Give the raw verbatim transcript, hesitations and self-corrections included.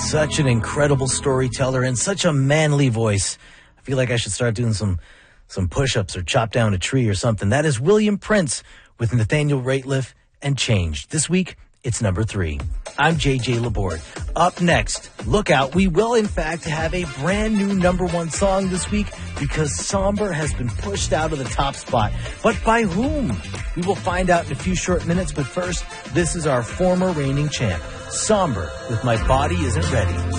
such an incredible storyteller and such a manly voice. I feel like I should start doing some some push-ups or chop down a tree or something. That is William Prince with Nathaniel Rateliff and Changed. This week, it's number three. I'm J J Laborde. Up next, look out. We will, in fact, have a brand new number one song this week because Somber has been pushed out of the top spot. But by whom? We will find out in a few short minutes. But first, this is our former reigning champ, Somber, with My Body Isn't Ready.